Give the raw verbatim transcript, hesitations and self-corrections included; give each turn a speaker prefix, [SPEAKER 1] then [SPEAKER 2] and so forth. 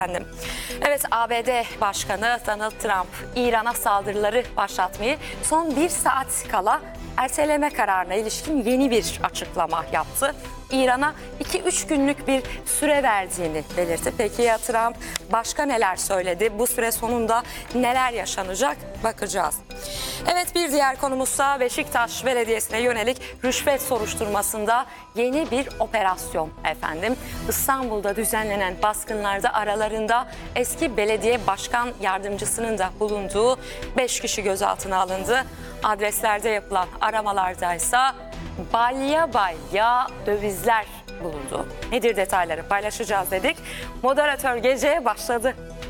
[SPEAKER 1] Efendim. Evet, A B D Başkanı Donald Trump İran'a saldırıları başlatmayı son bir saat kala erteleme kararına ilişkin yeni bir açıklama yaptı. İran'a iki üç günlük bir süre verdiğini belirtti. Peki ya Trump başka neler söyledi? Bu süre sonunda neler yaşanacak? Bakacağız. Evet, bir diğer konumuzsa Beşiktaş Belediyesi'ne yönelik rüşvet soruşturmasında yeni bir operasyon efendim. İstanbul'da düzenlenen baskınlarda aralarında eski belediye başkan yardımcısının da bulunduğu beş kişi gözaltına alındı. Adreslerde yapılan aramalardaysa balya balya dövizler bulundu. Nedir detayları paylaşacağız dedik. Moderatör geceye başladı.